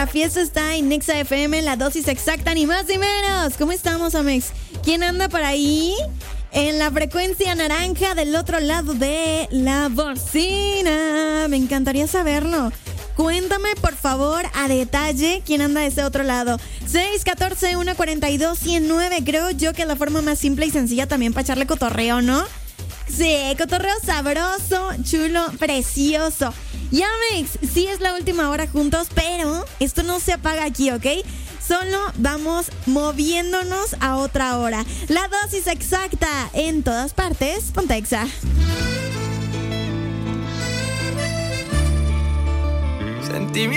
La fiesta está en Nexa FM, la dosis exacta, ni más ni menos. ¿Cómo estamos, Amex? ¿Quién anda por ahí? En la frecuencia naranja del otro lado de la bocina. Me encantaría saberlo. Cuéntame, por favor, a detalle, quién anda de ese otro lado. 614-142-109. Creo yo que es la forma más simple y sencilla también para echarle cotorreo, ¿no? Sí, cotorreo sabroso, chulo, precioso. Ya, Mex, sí es la última hora juntos, pero esto no se apaga aquí, ¿ok? Solo vamos moviéndonos a otra hora. La dosis exacta en todas partes. Ponte Exa. Sentimiento.